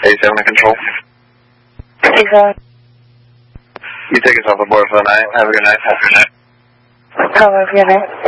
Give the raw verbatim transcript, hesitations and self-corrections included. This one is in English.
eighty-seven to control. eighty-seven. You take us off the board for the night. Have a good night. Have a good night. Have a good night.